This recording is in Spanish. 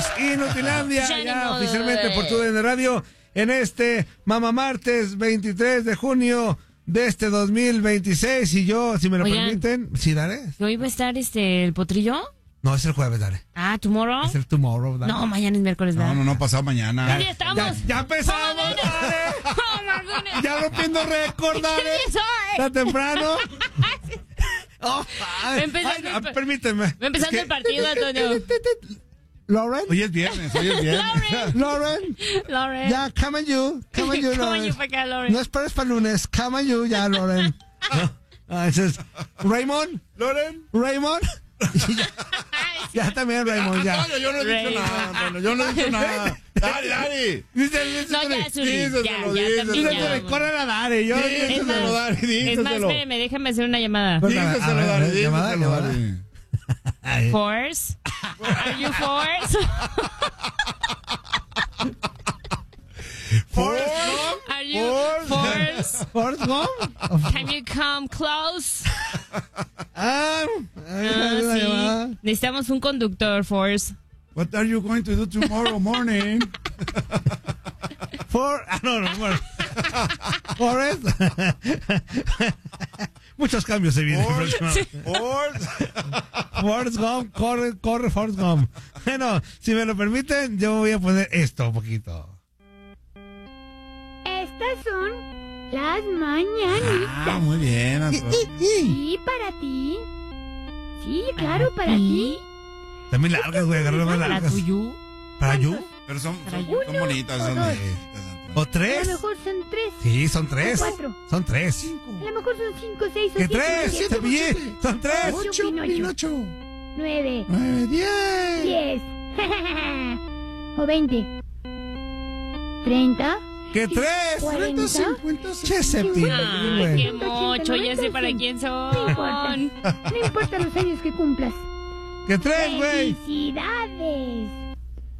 Somos Inutilandia, ya oficialmente por TUDN Radio, en este Mamá Martes 23 de junio de este 2026. Y yo, si me lo permiten, ¿sí, dale? ¿Hoy va a estar el potrillo? No, es el jueves, dale. Ah, ¿tomorrow? Es el tomorrow, dale. No, mañana es miércoles, ¿verdad? No, pasado mañana. Ya estamos. Ya empezamos, dale. Ya rompiendo récord, dale. Está temprano. Permíteme. Va empezando el partido, Antonio. Lauren. Hoy es viernes. Lauren. Ya, come on you, Lauren. para acá, Lauren. No esperes para lunes. Come on you, ya, Lauren. Ese es Raymond. Raymond. Ya también, Raymond, ya. Antonio, yo no he dicho nada, Antonio. Yo no he dicho nada. Dale. No, ya, Zuli. Ya. Corre a Dari. Díselo, Dari. Es más, espéreme, déjame hacer una llamada. Díselo, Dari. Llamada. Force? Are you Force? Are you Force? Force Gump? Can you come close? Sí. Necesitamos un conductor, Force. What are you going to do tomorrow morning? Bueno. Forrest. Muchos cambios se vienen. Forrest Gump, corre Forrest Gump. Bueno, si me lo permiten, yo voy a poner esto un poquito. Estas son las mañanitas. Muy bien, Antonio. Sí, para ti. Sí, claro, para ti. También largas, güey, agarré más largas. ¿Para tuyo? ¿Para you? Pero son bonitas. Son ¿O tres? A lo mejor son 3. Sí, son 3. 4. Son 3. A lo mejor son 5, 6 o ¿Qué 7. 3? Te pillé. Son 3. 8, Pinocho. 9. 10. 10. O 20. 30. ¿Qué 3? 40. 50. Che, séptimo. Ay, qué mocho, ya sé para quién son. No importa los años que cumplas. ¿Qué 3, güey? ¡Felicidades!